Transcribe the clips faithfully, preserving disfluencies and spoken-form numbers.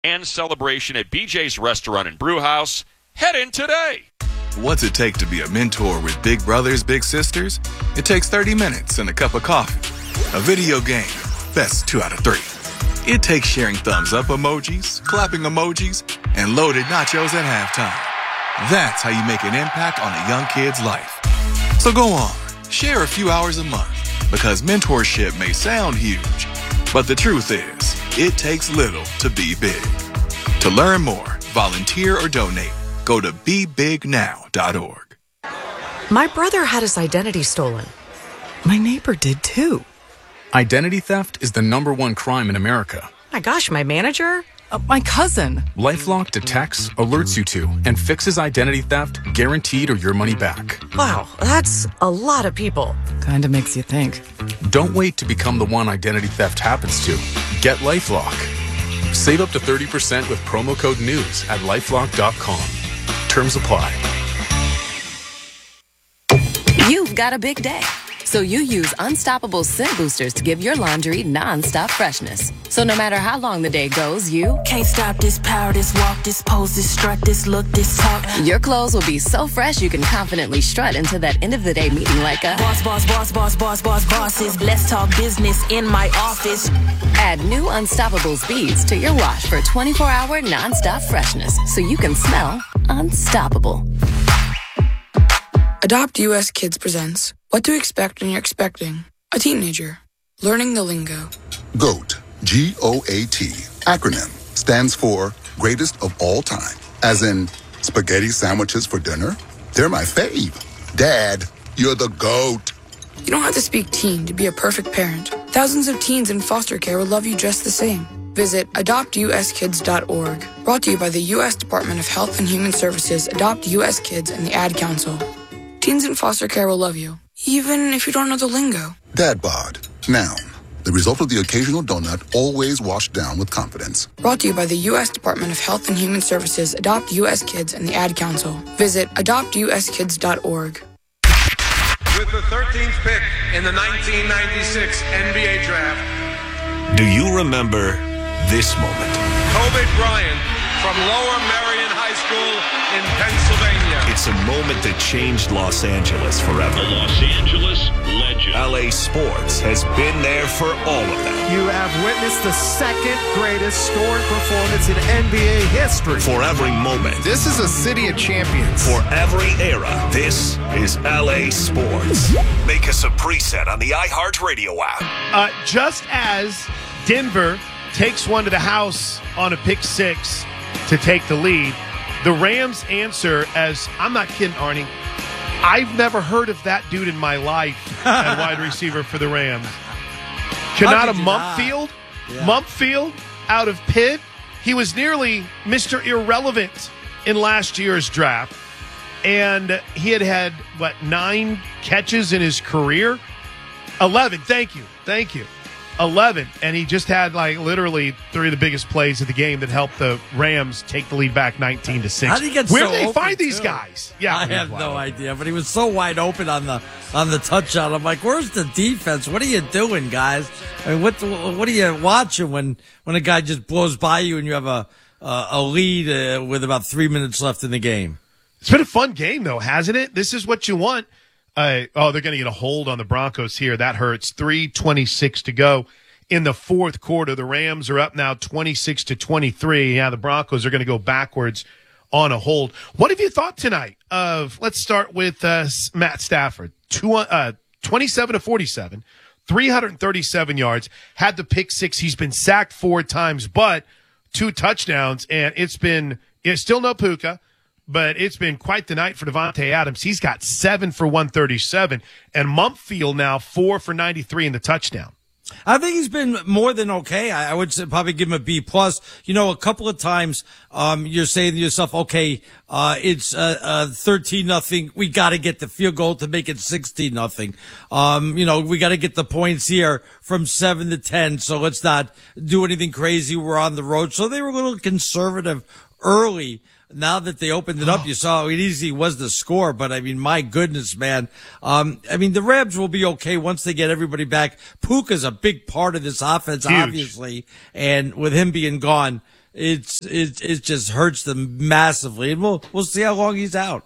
and celebration at B J's Restaurant and Brew House. Head in today. What's it take to be a mentor with big brothers, big sisters? It takes thirty minutes and a cup of coffee. A video game, best two out of three. It takes sharing thumbs up emojis, clapping emojis, and loaded nachos at halftime. That's how you make an impact on a young kid's life. So go on, share a few hours a month, because mentorship may sound huge, but the truth is, it takes little to be big. To learn more, volunteer or donate, go to be big now dot org. My brother had his identity stolen. My neighbor did too. Identity theft is the number one crime in America. My gosh, my manager? Uh, my cousin. LifeLock detects, alerts you to, and fixes identity theft, guaranteed or your money back. Wow, that's a lot of people. Kinda makes you think. Don't wait to become the one identity theft happens to. Get LifeLock. Save up to thirty percent with promo code NEWS at lifelock dot com. Terms apply. You've got a big day, so you use Unstoppable Scent Boosters to give your laundry non-stop freshness. So no matter how long the day goes, you can't stop this power, this walk, this pose, this strut, this look, this talk. Your clothes will be so fresh you can confidently strut into that end of the day meeting like a boss, boss, boss, boss, boss, boss, bosses. Let's talk business in my office. Add new Unstoppable beads to your wash for twenty-four hour non-stop freshness, so you can smell unstoppable. Adopt U S Kids presents What to Expect When You're Expecting a Teenager. Learning the Lingo. GOAT, G O A T, acronym, stands for Greatest of All Time. As in, spaghetti sandwiches for dinner? They're my fave. Dad, you're the GOAT. You don't have to speak teen to be a perfect parent. Thousands of teens in foster care will love you just the same. Visit adopt u s kids dot org. Brought to you by the U S Department of Health and Human Services, Adopt U S Kids, and the Ad Council. Teens in foster care will love you, even if you don't know the lingo. Dad bod, noun. The result of the occasional donut, always washed down with confidence. Brought to you by the U S Department of Health and Human Services, Adopt U S Kids, and the Ad Council. Visit adopt u s kids dot org. With the thirteenth pick in the nineteen ninety-six N B A Draft. Do you remember this moment? Kobe Bryant from Lower Merion High School in Pennsylvania. It's a moment that changed Los Angeles forever. A Los Angeles legend. L A Sports has been there for all of them. You have witnessed the second greatest scoring performance in N B A history. For every moment. This is a city of champions. For every era. This is L A Sports. Make us a preset on the iHeartRadio app. Uh, just as Denver takes one to the house on a pick six to take the lead, the Rams answer as, I'm not kidding, Arnie, I've never heard of that dude in my life at wide receiver for the Rams. Kanata Mumpfield, yeah. Mumpfield out of Pitt. He was nearly Mister Irrelevant in last year's draft. And he had had, what, nine catches in his career? eleven, thank you, thank you. eleven, and he just had like literally three of the biggest plays of the game that helped the Rams take the lead back nineteen to six. How did he get Where so do they open find these too? guys? Yeah, I have no idea, but he was so wide open on the on the touchdown. I'm like, where's the defense? What are you doing, guys? I mean, what what are you watching when when a guy just blows by you and you have a a, a lead uh, with about three minutes left in the game? It's been a fun game though, hasn't it? This is what you want. Uh, oh, they're going to get a hold on the Broncos here. That hurts. three twenty-six to go in the fourth quarter. The Rams are up now twenty-six to twenty-three. Yeah, the Broncos are going to go backwards on a hold. What have you thought tonight of, let's start with uh, Matt Stafford. Two, uh, twenty-seven to forty-seven, three hundred thirty-seven yards, had the pick six. He's been sacked four times, but two touchdowns, and it's been, it's still no Puka. But it's been quite the night for Devontae Adams. He's got seven for one thirty-seven, and Mumpfield now four for ninety-three in the touchdown. I think he's been more than okay. I, I would say probably give him a B plus. You know, a couple of times, um, you're saying to yourself, okay, uh, it's, uh, uh, thirteen nothing. We got to get the field goal to make it sixteen nothing. Um, you know, we got to get the points here from seven to ten. So let's not do anything crazy. We're on the road. So they were a little conservative early. Now that they opened it up, you saw how easy was the score. But, I mean, my goodness, man. Um, I mean, the Rams will be okay once they get everybody back. Puka's a big part of this offense, Huge. Obviously. And with him being gone, it's it it just hurts them massively, and we'll we'll see how long he's out.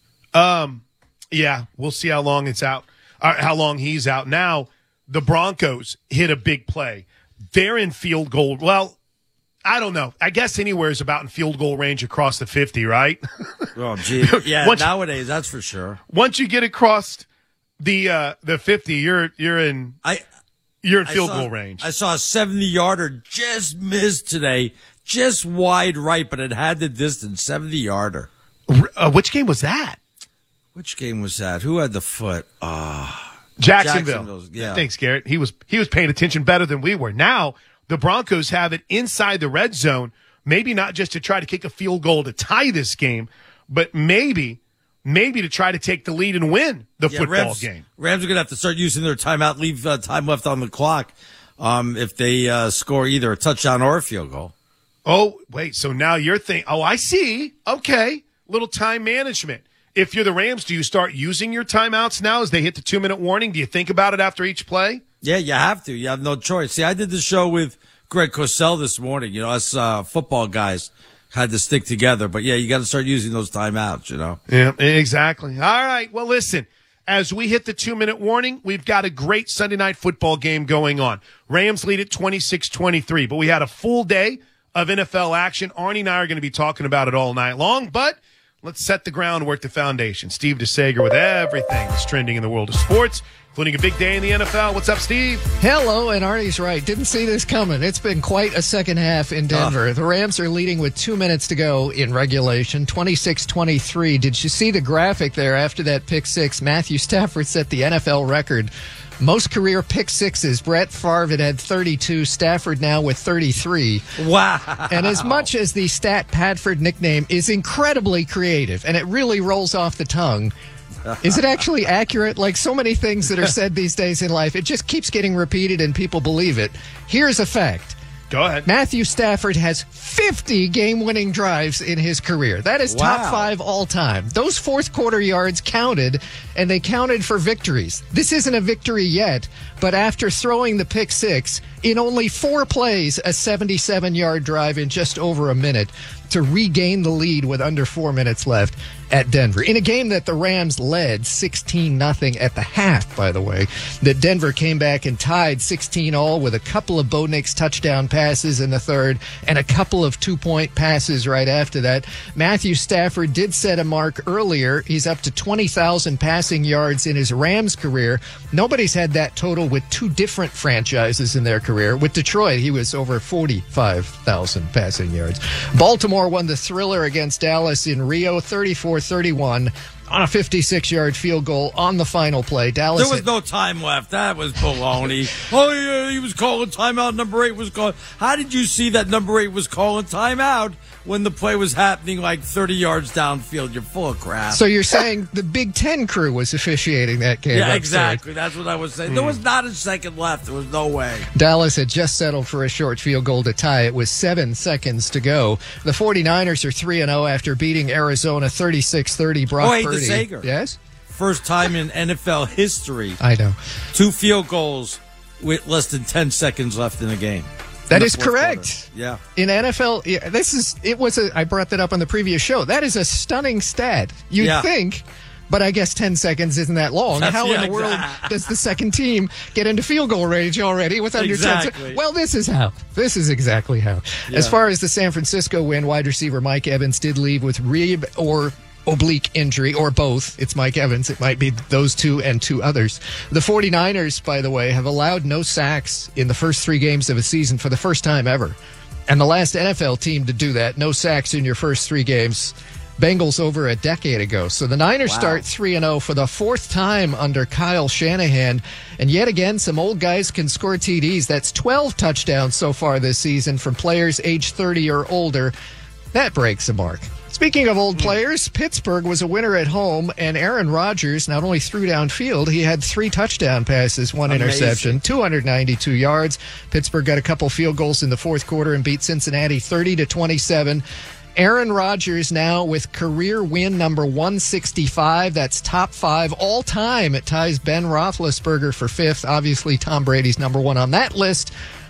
Um, yeah, we'll see how long it's out. Uh, how long he's out. Now, the Broncos hit a big play. They're in field goal. Well, I don't know. I guess anywhere is about in field goal range across the fifty, right? Oh, gee. Yeah, once, nowadays, that's for sure. Once you get across the uh, the fifty, you're you're in I you're in field saw, goal range. I saw a seventy-yarder just missed today, just wide right, but it had the distance, seventy-yarder. Uh, which game was that? Which game was that? Who had the foot? Ah, Jacksonville. Yeah. Thanks, Garrett. He was he was paying attention better than we were. Now the Broncos have it inside the red zone. Maybe not just to try to kick a field goal to tie this game, but maybe maybe to try to take the lead and win the yeah, football Rams, game. Rams are going to have to start using their timeout, leave uh, time left on the clock um, if they uh, score either a touchdown or a field goal. Oh, wait. So now you're thinking, oh, I see. Okay. Little time management. If you're the Rams, do you start using your timeouts now as they hit the two-minute warning? Do you think about it after each play? Yeah, you have to. You have no choice. See, I did the show with Greg Cosell this morning. You know, us uh, football guys had to stick together. But, yeah, you got to start using those timeouts, you know. Yeah, exactly. All right. Well, listen, as we hit the two-minute warning, we've got a great Sunday night football game going on. Rams lead at twenty-six twenty-three, but we had a full day of N F L action. Arnie and I are going to be talking about it all night long, but let's set the groundwork, the foundation. Steve DeSager with everything that's trending in the world of sports, including a big day in the N F L. What's up, Steve? Hello, and Arnie's right. Didn't see this coming. It's been quite a second half in Denver. Uh. The Rams are leading with two minutes to go in regulation, twenty-six twenty-three. Did you see the graphic there after that pick six? Matthew Stafford set the N F L record. Most career pick sixes. Brett Favre had had thirty-two. Stafford now with thirty-three. Wow. And as much as the Stat Padford nickname is incredibly creative, and it really rolls off the tongue, is it actually accurate? Like so many things that are said these days in life, it just keeps getting repeated and people believe it. Here's a fact. Go ahead. Matthew Stafford has fifty game-winning drives in his career. That is Wow. top five all time. Those fourth quarter yards counted, and they counted for victories. This isn't a victory yet, but after throwing the pick six, in only four plays, a seventy-seven-yard drive in just over a minute to regain the lead with under four minutes left at Denver. In a game that the Rams led sixteen nothing at the half, by the way, that Denver came back and tied sixteen all with a couple of Bo Nix touchdown passes in the third and a couple of two-point passes right after that. Matthew Stafford did set a mark earlier. He's up to twenty thousand passing yards in his Rams career. Nobody's had that total with two different franchises in their career. With Detroit, he was over forty-five thousand passing yards. Baltimore won the thriller against Dallas in Rio, thirty-four thirty-one on a fifty-six-yard field goal on the final play. Dallas. There was had, no time left. That was baloney. Oh, yeah, he was calling timeout. Number eight was calling. How did you see that number eight was calling timeout when the play was happening like thirty yards downfield? You're full of crap. So you're saying the Big Ten crew was officiating that game? Yeah, upstairs. exactly. That's what I was saying. Mm. There was not a second left. There was no way. Dallas had just settled for a short field goal to tie it with seven seconds to go. The 49ers are three and oh after beating Arizona thirty-six thirty. Brock Oh, hey, Purdy. DeSager. Yes? First time in N F L history. I know. Two field goals with less than ten seconds left in the game. That is correct. Quarter. Yeah. In N F L, yeah, this is, it was a, I brought that up on the previous show. That is a stunning stat. You'd Yeah. think, but I guess ten seconds isn't that long. That's- How yeah, in the world exactly. does the second team get into field goal range already with under ten Exactly. seconds? Well, this is how. This is exactly how. Yeah. As far as the San Francisco win, wide receiver Mike Evans did leave with rib or oblique injury, or both. It's Mike Evans. It might be those two and two others. The 49ers, by the way, have allowed no sacks in the first three games of a season for the first time ever. And the last N F L team to do that, no sacks in your first three games, Bengals over a decade ago. So the Niners Wow. start three and oh for the fourth time under Kyle Shanahan. And yet again, some old guys can score T Ds. That's twelve touchdowns so far this season from players age thirty or older. That breaks a mark. Speaking of old players, Pittsburgh was a winner at home, and Aaron Rodgers not only threw downfield, he had three touchdown passes, one Amazing. interception, two hundred ninety-two yards. Pittsburgh got a couple field goals in the fourth quarter and beat Cincinnati thirty to twenty-seven. Aaron Rodgers now with career win number one sixty-five. That's top five all time. It ties Ben Roethlisberger for fifth. Obviously, Tom Brady's number one on that list.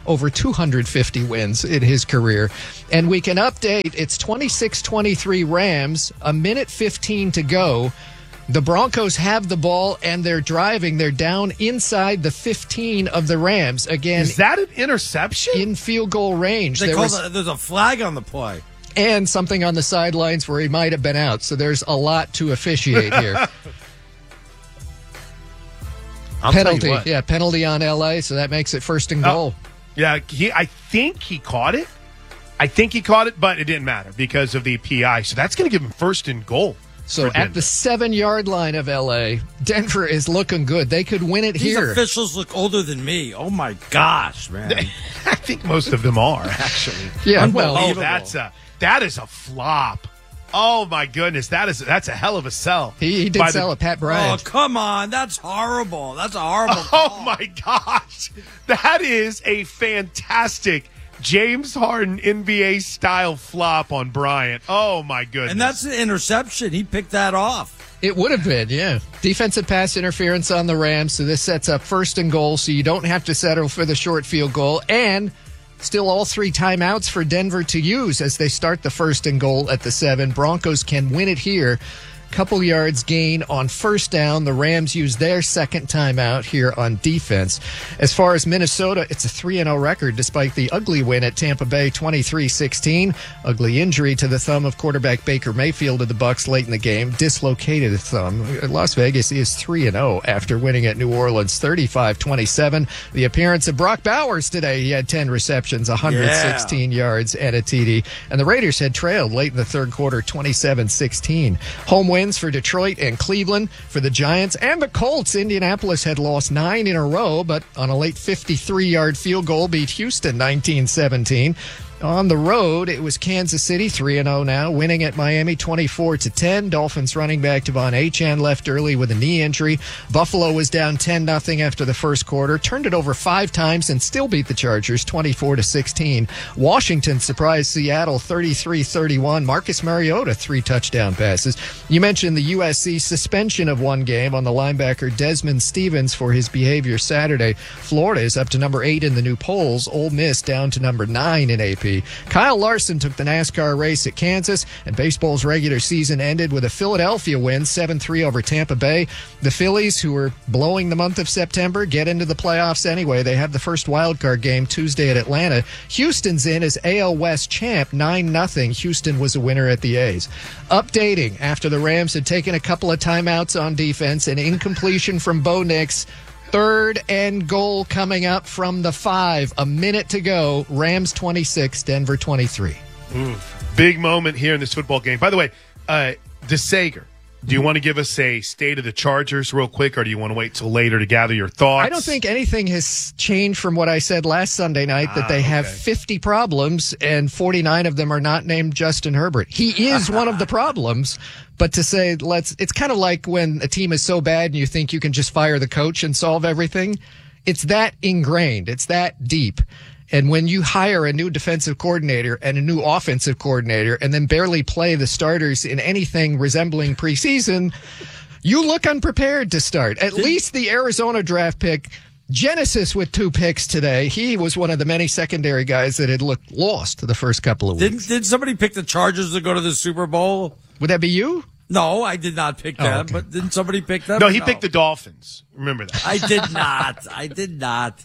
over two hundred fifty wins in his career. And we can update, it's twenty-six twenty-three Rams, a minute fifteen to go. The Broncos have the ball and they're driving. They're down inside the fifteen of the Rams. Again, is that an interception? In field goal range. They there call was, the, there's a flag on the play. And something on the sidelines where he might have been out. So there's a lot to officiate here. I'll penalty, tell you what. yeah, penalty on L A, so that makes it first and goal. Oh, yeah, he, I think he caught it. I think he caught it, but it didn't matter because of the P I. So that's going to give him first and goal. So at the seven-yard line of L A, Denver is looking good. They could win it These here. These officials look older than me. Oh, my gosh, man. I think most of them are, actually. Yeah, well. Oh, that's a, that is a flop. Oh, my goodness. That is That's a hell of a sell. He, he did By sell the, it, Pat Bryant. Oh, come on. That's horrible. That's a horrible Oh, call. my gosh. That is a fantastic James Harden N B A-style flop on Bryant. Oh, my goodness. And that's an interception. He picked that off. It would have been, yeah. Defensive pass interference on the Rams, so this sets up first and goal, so you don't have to settle for the short field goal. And still all three timeouts for Denver to use as they start the first and goal at the seven. Broncos can win it here. Couple yards gain on first down. The Rams use their second timeout here on defense. As far as Minnesota, it's a three and oh record despite the ugly win at Tampa Bay twenty-three sixteen. Ugly injury to the thumb of quarterback Baker Mayfield of the Bucs late in the game. Dislocated the thumb. Las Vegas is three and oh after winning at New Orleans thirty-five twenty-seven. The appearance of Brock Bowers today. He had ten receptions, one hundred sixteen yeah. yards, and a T D. And the Raiders had trailed late in the third quarter twenty-seven sixteen. Home wins for Detroit and Cleveland. For the Giants and the Colts, Indianapolis had lost nine in a row, but on a late fifty-three-yard field goal beat Houston nineteen seventeen. On the road, it was Kansas City, three and oh now, winning at Miami twenty-four to ten. Dolphins running back Devon Achane left early with a knee injury. Buffalo was down ten nothing after the first quarter, turned it over five times and still beat the Chargers twenty-four to sixteen. Washington surprised Seattle thirty-three thirty-one. Marcus Mariota, three touchdown passes. You mentioned the U S C suspension of one game on the linebacker Desmond Stevens for his behavior Saturday. Florida is up to number eight in the new polls. Ole Miss down to number nine in A P. Kyle Larson took the NASCAR race at Kansas, and baseball's regular season ended with a Philadelphia win, seven three over Tampa Bay. The Phillies, who were blowing the month of September, get into the playoffs anyway. They have the first wild card game Tuesday at Atlanta. Houston's in as A L West champ, nine nothing. Houston was a winner at the A's. Updating after the Rams had taken a couple of timeouts on defense, an incompletion from Bo Nix. Third and goal coming up from the five. A minute to go. Rams twenty-six, Denver twenty-three. Ooh, big moment here in this football game. By the way, uh, DeSager, do you want to give us a state of the Chargers real quick, or do you want to wait till later to gather your thoughts? I don't think anything has changed from what I said last Sunday night, that they ah, have okay. fifty problems and forty-nine of them are not named Justin Herbert. He is one of the problems. But to say, let's, it's kind of like when a team is so bad and you think you can just fire the coach and solve everything. It's that ingrained. It's that deep. And when you hire a new defensive coordinator and a new offensive coordinator and then barely play the starters in anything resembling preseason, you look unprepared to start. At least the Arizona draft pick, Genesis with two picks today. He was one of the many secondary guys that had looked lost the first couple of weeks. Did, did somebody pick the Chargers to go to the Super Bowl? Would that be you? No, I did not pick them, oh, okay. but didn't somebody pick them? No, he no. picked the Dolphins. Remember that. I did not. I did not.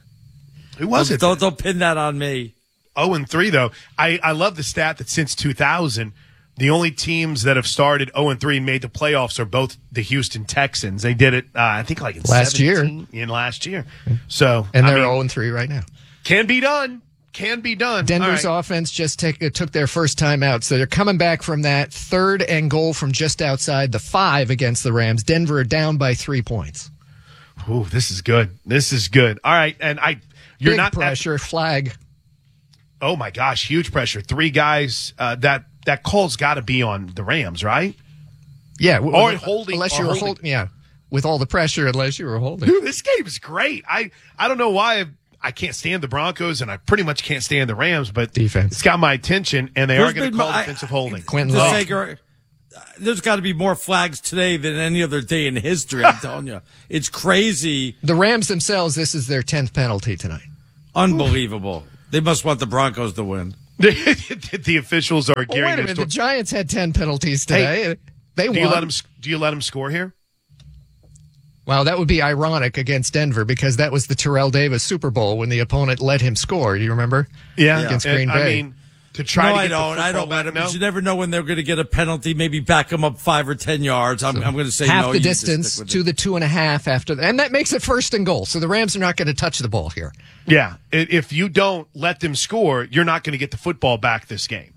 Who was don't, it? Don't, don't pin that on me. oh and three, though. I, I love the stat that since two thousand, the only teams that have started oh and three and made the playoffs are both the Houston Texans. They did it, uh, I think, like in last year. In last year. So, and they're I mean, oh and three right now. Can be done. Can be done. Denver's right. offense just take, uh, took their first time out, so they're coming back from that third and goal from just outside the five against the Rams. Denver are down by three points. Ooh, this is good. This is good. All right, and I, you're Big not pressure at, flag. Oh my gosh, huge pressure. Three guys. Uh, that that call's got to be on the Rams, right? Yeah, or w- holding. Unless or you were holding. holding. Yeah, with all the pressure, unless you were holding. Dude, this game is great. I I don't know why. I've, I can't stand the Broncos, and I pretty much can't stand the Rams, but defense. It's got my attention, and they There's are going to been, call I, defensive holding. Quentin oh. Love. There's got to be more flags today than any other day in history, I'm telling you. It's crazy. The Rams themselves, this is their tenth penalty tonight. Unbelievable. They must want the Broncos to win. The officials are Well, gearing wait a this minute. to- The Giants had ten penalties today. Hey, they do won. you let them? Do you let them score here? Wow, that would be ironic against Denver because that was the Terrell Davis Super Bowl when the opponent let him score. Do you remember? Yeah, against And, Green Bay. I mean, to try no, to I get the don't. I football don't let back them. now? You never know when they're going to get a penalty. Maybe back them up five or ten yards. I'm, I'm going to say half no. the you just distance stick with to it. the two and a half after, the, and that makes it first and goal. So the Rams are not going to touch the ball here. Yeah, I- if you don't let them score, you're not going to get the football back this game.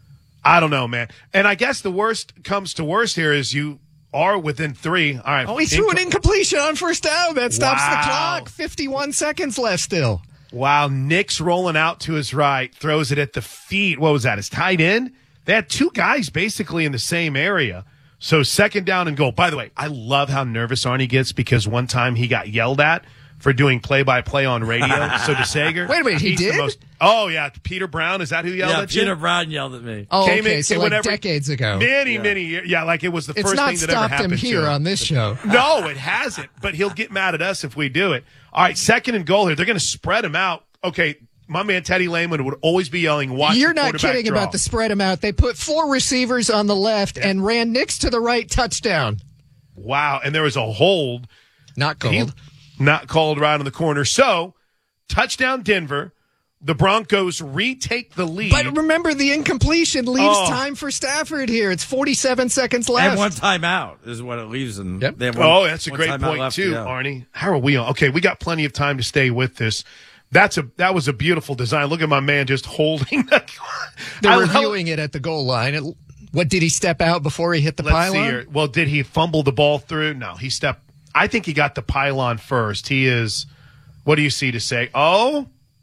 I don't know, man. And I guess the worst comes to worst here is you are within three. All right. Oh, he threw an incompletion on first down. That stops Wow. the clock. fifty-one seconds left still. Wow, Nick's rolling out to his right, throws it at the feet. What was that? His tight end? They had two guys basically in the same area. So second down and goal. By the way, I love how nervous Arnie gets because one time he got yelled at for doing play-by-play on radio. So DeSager. Wait a minute, he he's the did? most- oh, yeah. Peter Brown, is that who yelled Yeah, at you? Peter Brown yelled at me. Oh, Came okay. in- so came like whenever- decades ago. Many, many years. Yeah, like it was the It's first not thing that ever stopped happened him to here him. on this show. No, it hasn't. But he'll get mad at us if we do it. All right, second and goal here. They're going to spread him out. Okay, my man Teddy Lehman would always be yelling, watch You're the not quarterback kidding draw. about the spread him out. They put four receivers on the left and ran Nix to the right touchdown. Wow, and there was a hold. Not called. He- not called right on the corner. So, touchdown Denver. The Broncos retake the lead. But remember, the incompletion leaves Oh. time for Stafford here. It's forty-seven seconds left. And one timeout is what it leaves. And Yep. they have one, Oh, that's a one great timeout point left, too, yeah. Arnie. How are we on? Okay, we got plenty of time to stay with this. That's a that was a beautiful design. Look at my man just holding. The, They're I- reviewing it at the goal line. It, what did he step out before he hit the Let's pylon? see here. Well, did he fumble the ball through? No, he stepped. I think he got the pylon first. He is. What do you see to say? Oh,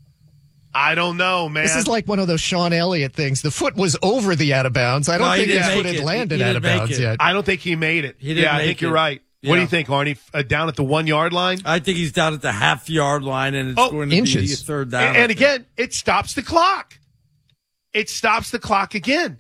I don't know, man. This is like one of those Sean Elliott things. The foot was over the out of bounds. I don't No, he think his didn't foot make had it. landed He out didn't of make bounds it. yet. I don't think he made it. He didn't yeah, I make think you're it. right. What do Yeah. you think, Arnie? Uh, down at the one yard line? I think he's down at the half yard line, and it's Oh, going to inches. be a third down. And, and again, it stops the clock. It stops the clock again.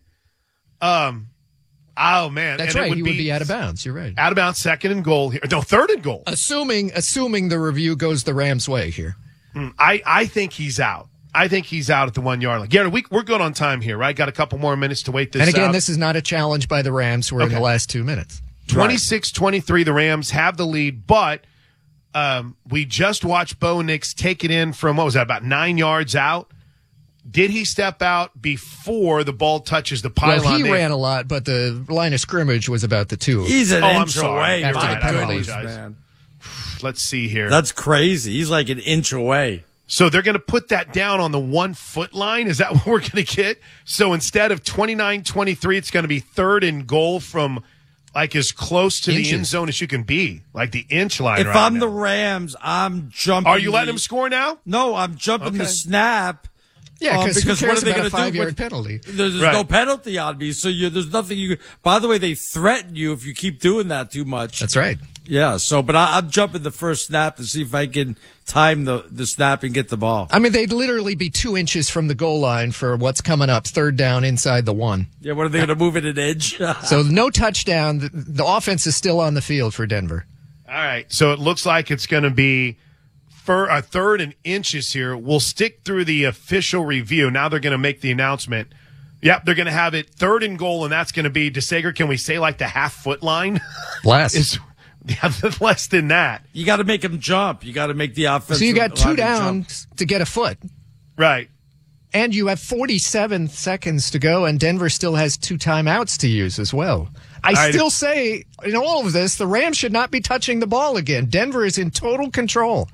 Um, oh man, That's and right. It would he be would be out of bounds. You're right. out of bounds, second and goal here. No, third and goal. Assuming assuming the review goes the Rams' way here. Mm, I I think he's out. I think he's out at the one yard line. Gary, we, we're good on time here, right? Got a couple more minutes to wait this And again, out. this is not a challenge by the Rams. We're in Okay. the last two minutes. twenty-six twenty-three, the Rams have the lead, but um, we just watched Bo Nix take it in from, what was that, about nine yards out? Did he step out before the ball touches the pylon? Well, he They- ran a lot, but the line of scrimmage was about the two. He's an Oh, I'm inch sorry. away. After My the penalties, goodness, apologize. man. Let's see here. That's crazy. He's like an inch away. So they're going to put that down on the one foot line. Is that what we're going to get? So instead of twenty-nine twenty-three, it's going to be third and goal from like as close to Inches. the end zone as you can be, like the inch line. If right I'm now. the Rams, I'm jumping. Are you letting the- him score now? No, I'm jumping the Okay. snap. Yeah, um, because who what cares are they about going a to do? five-yard With- penalty? There's, there's Right. no penalty on me, so you, there's nothing you. By the way, they threaten you if you keep doing that too much. That's right. Yeah. So, but I, I'm jumping the first snap to see if I can time the the snap and get the ball. I mean, they'd literally be two inches from the goal line for what's coming up, third down inside the one. Yeah. What are they going to move it an inch? So no touchdown. The, the offense is still on the field for Denver. All right. So it looks like it's going to be for a third and inches here. We'll stick through the official review. Now they're going to make the announcement. Yep, they're going to have it third and goal, and that's going to be DeSager. Can we say like the half foot line? Less. Is yeah, less than that. You got to make them jump. You got to make the offense. So you got two downs to get a foot. Right. And you have forty-seven seconds to go, and Denver still has two timeouts to use as well. I right. still say, in all of this, the Rams should not be touching the ball again. Denver is in total control.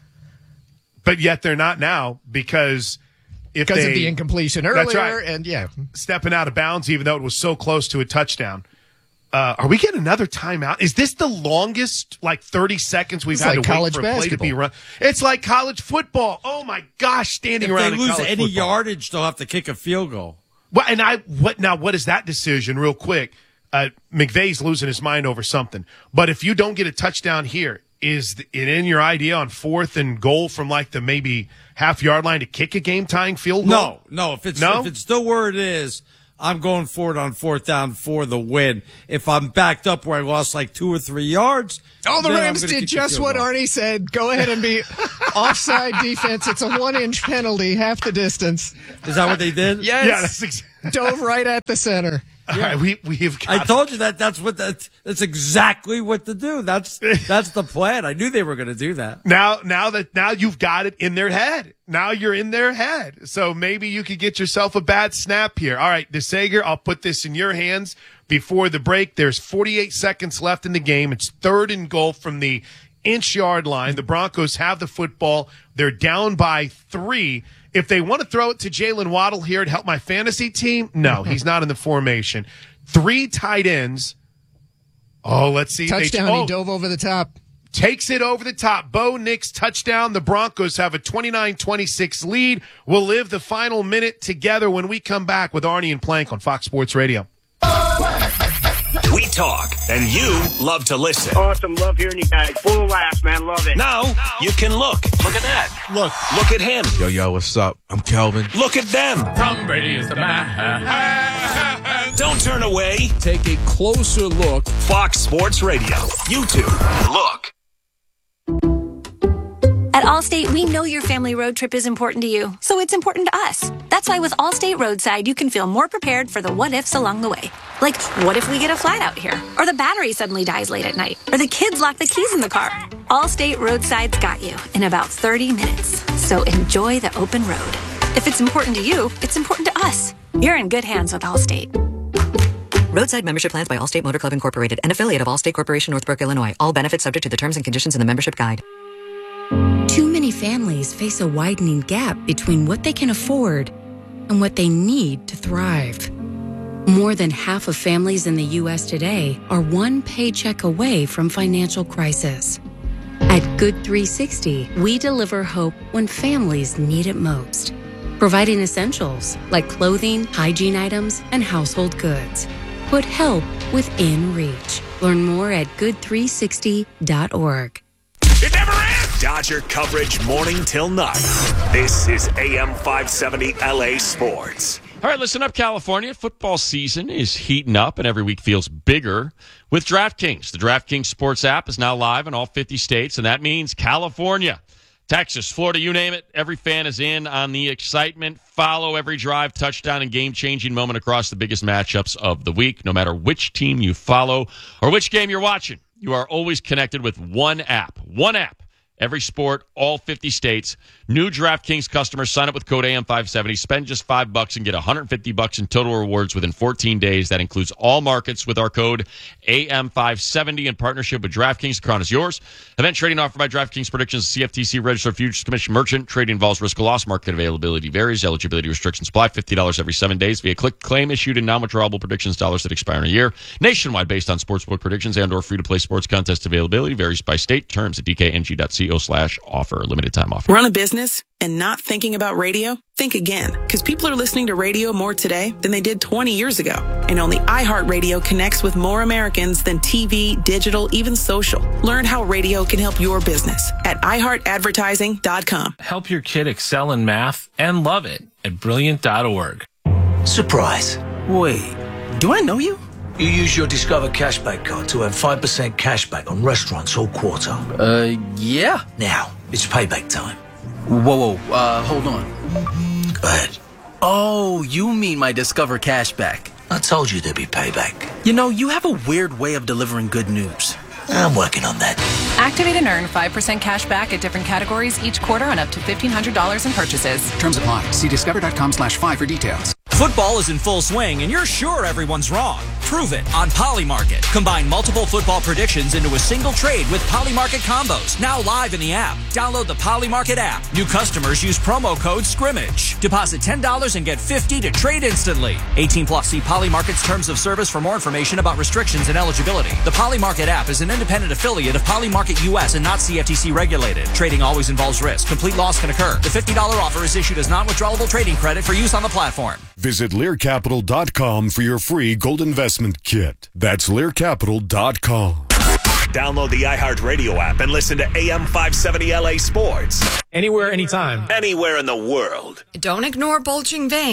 But yet they're not now because if Because they, of the incompletion earlier, That's right. and yeah. stepping out of bounds, even though it was so close to a touchdown. Uh, are we getting another timeout? Is this the longest, like thirty seconds we've It's had like to wait college for a play to basketball. be run? It's like college football. Oh my gosh, standing If around they in lose college any football. yardage, they'll have to kick a field goal. Well, and I what now? What is that decision? Real quick, uh, McVay's losing his mind over something. But if you don't get a touchdown here, is it in your idea on fourth and goal from like the maybe half yard line to kick a game tying field goal? No, no. If it's No? if it's still where it is, I'm going for it on fourth down for the win. If I'm backed up where I lost like two or three yards. Oh, the then I'm Rams gonna did kick the just field what goal. Arnie said. Go ahead and be offside defense. It's a one-inch penalty, half the distance. Is that what they did? Yes. Yeah, that's ex- Dove right at the center. All right, we we've got I told you that that's what that, that's exactly what to do. That's that's the plan. I knew they were going to do that. Now, now that now you've got it in their head. Now you're in their head. So maybe you could get yourself a bad snap here. All right, DeSager, I'll put this in your hands before the break. There's forty-eight seconds left in the game. It's third and goal from the inch yard line. The Broncos have the football. They're down by three. If they want to throw it to Jalen Waddle here to help my fantasy team, no, he's not in the formation. Three tight ends. Oh, let's see. Touchdown. They, oh, he dove over the top. Takes it over the top. Bo Nix touchdown. The Broncos have a twenty-nine twenty-six lead. We'll live the final minute together when we come back with Arnie and Plank on Fox Sports Radio. We talk, and you love to listen. Awesome. Love hearing you guys. Full of laughs, man. Love it. Now, you can look. Look at that. Look. Look at him. Yo, yo, what's up? I'm Kelvin. Look at them. Tom Brady is the man. Don't turn away. Take a closer look. Fox Sports Radio. YouTube. Look. At Allstate, we know your family road trip is important to you, so it's important to us. That's why with Allstate Roadside, you can feel more prepared for the what-ifs along the way. Like, what if we get a flat out here? Or the battery suddenly dies late at night? Or the kids lock the keys in the car? Allstate Roadside's got you in about thirty minutes. So enjoy the open road. If it's important to you, it's important to us. You're in good hands with Allstate. Roadside membership plans by Allstate Motor Club Incorporated, an affiliate of Allstate Corporation, Northbrook, Illinois. All benefits subject to the terms and conditions in the membership guide. Too many families face a widening gap between what they can afford and what they need to thrive. More than half of families in the U S today are one paycheck away from financial crisis. At Good three sixty, we deliver hope when families need it most, providing essentials like clothing, hygiene items, and household goods. Put help within reach. Learn more at good three sixty dot org. It never ends. Dodger coverage morning till night. This is A M five seventy L A Sports. All right, listen up, California. Football season is heating up, and every week feels bigger with DraftKings. The DraftKings Sports app is now live in all fifty states, and that means California, Texas, Florida, you name it. Every fan is in on the excitement. Follow every drive, touchdown, and game-changing moment across the biggest matchups of the week. No matter which team you follow or which game you're watching, you are always connected with one app. One app. Every sport, all fifty states. New DraftKings customers sign up with code A M five seventy. Spend just five bucks and get one hundred fifty bucks in total rewards within fourteen days. That includes all markets with our code A M five seventy in partnership with DraftKings. The crown is yours. Event trading offered by DraftKings Predictions, C F T C registered futures commission merchant. Trading involves risk of loss. Market availability varies. Eligibility restrictions apply. fifty dollars every seven days via click claim issued in non-withdrawable predictions dollars that expire in a year. Nationwide based on sportsbook predictions and or free-to-play sports contest availability varies by state. Terms at d k n g dot co slash offer. Limited time offer. Run a business and not thinking about radio? Think again, because people are listening to radio more today than they did twenty years ago. And only iHeartRadio connects with more Americans than T V, digital, even social. Learn how radio can help your business at i heart advertising dot com. Help your kid excel in math and love it at brilliant dot org. Surprise. Wait, do I know you? You use your Discover Cashback card to earn five percent cashback on restaurants all quarter. Uh, yeah. Now, it's payback time. Whoa, whoa, uh, hold on. Go ahead. Oh, you mean my Discover Cashback. I told you there'd be payback. You know, you have a weird way of delivering good news. I'm working on that. Activate and earn five percent cash back at different categories each quarter on up to fifteen hundred dollars in purchases. Terms apply. See discover.com slash five for details. Football is in full swing, and you're sure everyone's wrong. Prove it on Polymarket. Combine multiple football predictions into a single trade with Polymarket combos. Now live in the app. Download the Polymarket app. New customers use promo code SCRIMMAGE. Deposit ten dollars and get fifty dollars to trade instantly. eighteen plus. See Polymarket's terms of service for more information about restrictions and eligibility. The Polymarket app is an independent affiliate of Polymarket U S and not C F T C regulated. Trading always involves risk. Complete loss can occur. The fifty dollars offer is issued as non-withdrawable trading credit for use on the platform. Visit Lear Capital dot com for your free gold investment kit. That's Lear Capital dot com. Download the iHeartRadio app and listen to A M five seventy L A Sports. Anywhere, anytime. Anywhere in the world. Don't ignore bulging veins.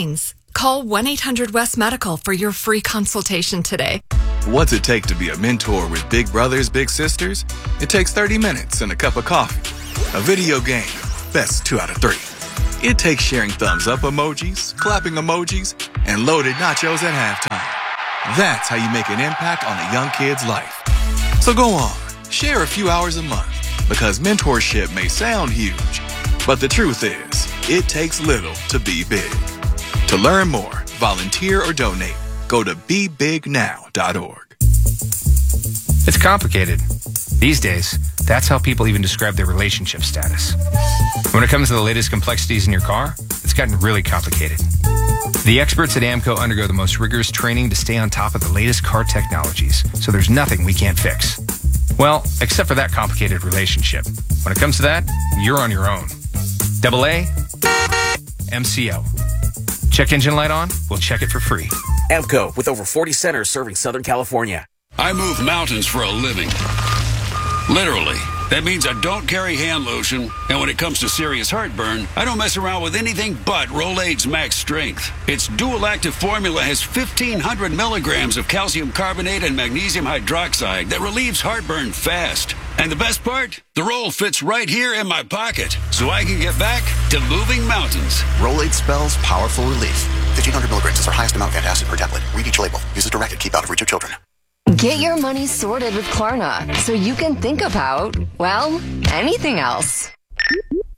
Call one eight hundred West Medical for your free consultation today. What's it take to be a mentor with big brothers, big sisters? It takes thirty minutes and a cup of coffee. A video game, best two out of three. It takes sharing thumbs up emojis, clapping emojis, and loaded nachos at halftime. That's how you make an impact on a young kid's life. So go on, share a few hours a month, because mentorship may sound huge, but the truth is, it takes little to be big. To learn more, volunteer, or donate, go to be big now dot org. It's complicated. These days, that's how people even describe their relationship status. When it comes to the latest complexities in your car, it's gotten really complicated. The experts at AAMCO undergo the most rigorous training to stay on top of the latest car technologies, so there's nothing we can't fix. Well, except for that complicated relationship. When it comes to that, you're on your own. Double A, M C O. Check engine light on? We'll check it for free. AAMCO, with over forty centers serving Southern California. I move mountains for a living. Literally. That means I don't carry hand lotion, and when it comes to serious heartburn, I don't mess around with anything but Rolaids Max Strength. Its dual-active formula has fifteen hundred milligrams of calcium carbonate and magnesium hydroxide that relieves heartburn fast. And the best part? The roll fits right here in my pocket, so I can get back to moving mountains. Rolaids spells powerful relief. fifteen hundred milligrams is our highest amount of antacid per tablet. Read each label. Use as directed. Keep out of reach of children. Get your money sorted with Klarna so you can think about, well, anything else.